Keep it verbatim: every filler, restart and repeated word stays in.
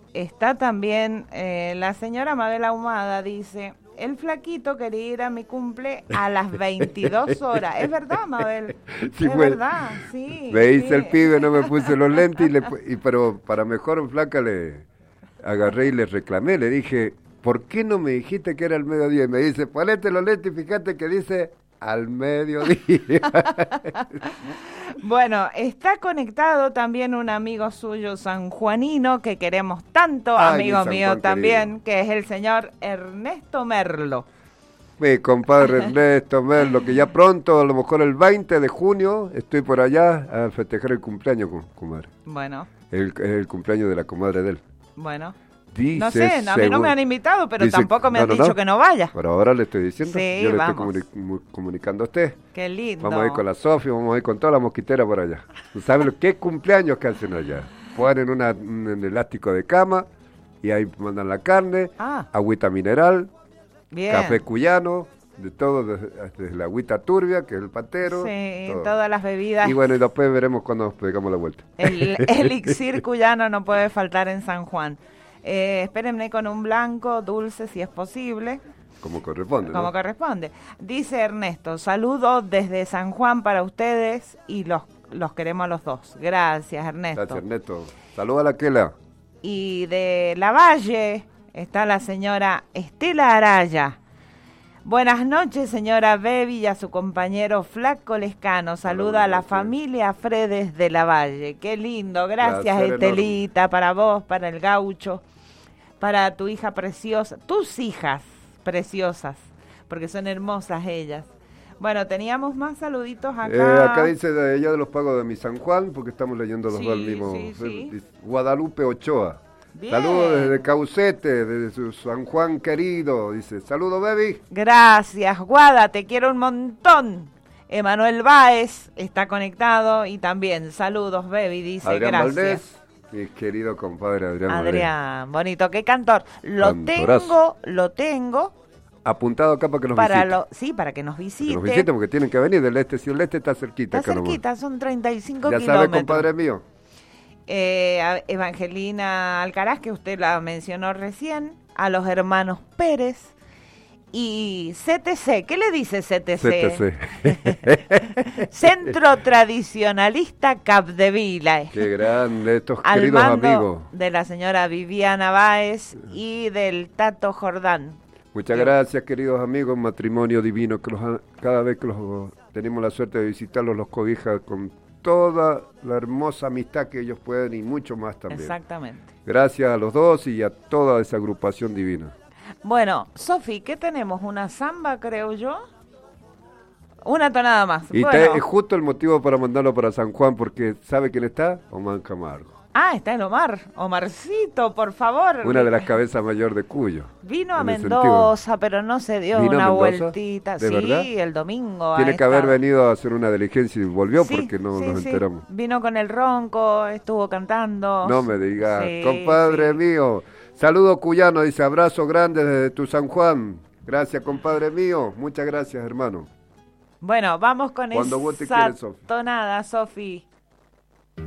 está también eh, la señora Mabel Ahumada, dice, el flaquito quería ir a mi cumple a las veintidós horas. ¿Es verdad, Mabel? Sí, es pues, verdad, sí. me hice sí. el pibe, no me puse los lentes, y le, y, pero para mejor flaca le agarré y le reclamé, le dije, ¿por qué no me dijiste que era el mediodía? Y me dice, ponete los lentes y fíjate que dice al mediodía. Bueno, está conectado también un amigo suyo sanjuanino que queremos tanto, Ay, amigo mi mío San Juan también, querido. que es el señor Ernesto Merlo. Mi compadre Ernesto Merlo, que ya pronto, a lo mejor el veinte de junio, estoy por allá a festejar el cumpleaños, com- comadre. Bueno, El, es el cumpleaños de la comadre de él. bueno. Dice, No sé, a mí no me han invitado, pero dice, tampoco me no, han no, dicho no. que no vaya. Pero ahora le estoy diciendo, Sí, yo le vamos. estoy comuni- mu- comunicando a usted. Qué lindo. Vamos a ir con la Sofía, vamos a ir con toda la mosquitera por allá. ¿Sabe lo qué cumpleaños que hacen allá? Ponen una, un elástico de cama y ahí mandan la carne, Ah. agüita mineral, Bien. café cuyano, de todo, desde, desde la agüita turbia, que es el patero. Sí, todo. todas las bebidas. Y bueno, y después veremos cuando nos pegamos la vuelta. El elixir cuyano no puede faltar en San Juan. Eh, espérenme con un blanco dulce si es posible. Como corresponde, Como ¿no? corresponde. Dice Ernesto, saludos desde San Juan para ustedes y los, los queremos a los dos. Gracias, Ernesto. Gracias, Ernesto. Saludos a la Quela. Y de La Valle está la señora Estela Araya. Buenas noches, señora Bebi, y a su compañero Flaco Lescano. Saluda a la noches. familia Fredes de La Valle. Qué lindo. Gracias, Placer Estelita, para vos, para el gaucho, para tu hija preciosa, tus hijas preciosas, porque son hermosas ellas. Bueno, teníamos más saluditos acá. Eh, acá dice de ella de los pagos de mi San Juan, porque estamos leyendo los Sí, dos al mismo. sí, sí. Dice, Guadalupe Ochoa. Bien. Saludos desde Caucete, desde su San Juan querido. Dice, saludos, baby. Gracias, Guada, te quiero un montón. Emanuel Báez está conectado y también saludos, baby, dice Adrián gracias. Valdés, mi querido compadre Adrián Valdés. Adrián, bonito, qué cantor. Lo Cantorazo. tengo, lo tengo Apuntado acá para que nos para visite. lo, sí, para que nos visite. Que nos visite porque tienen que venir del este. Si el este está cerquita. Está acá nomás. cerquita, son treinta y cinco Ya kilómetros. sabe, compadre mío. Eh, a Evangelina Alcaraz, que usted la mencionó recién, a los hermanos Pérez y C T C. ¿Qué le dice C T C? C T C. Centro Tradicionalista Capdevila. Qué grande, estos Al queridos mando amigos. de la señora Viviana Báez y del Tato Jordán. Muchas Bien. gracias, queridos amigos. Matrimonio divino, que los, ha- cada vez que los tenemos la suerte de visitarlos, los cobija con toda la hermosa amistad que ellos pueden y mucho más también. Exactamente. Gracias a los dos y a toda esa agrupación divina. Bueno, Sofi, ¿qué tenemos? ¿Una samba, creo yo? Una tonada más. Y Bueno. te- es justo el motivo para mandarlo para San Juan, porque ¿sabe quién está? Omar Camargo. Ah, está en Omar. Omarcito, por favor. Una de las cabezas mayor de Cuyo. Vino a en ese Mendoza, pero no se dio ¿Vino a una Mendoza? vueltita. ¿De sí, verdad? el domingo. Tiene ha que haber estado. venido a hacer una diligencia y volvió Sí, porque no sí, nos sí. enteramos. Vino con el ronco, estuvo cantando. No me digas, Sí, compadre sí. mío. Saludo cuyano, dice abrazo grande desde tu San Juan. Gracias, compadre mío. Muchas gracias, hermano. Bueno, vamos con Cuando vos te esa quieres, Sofi. tonada, Sofi.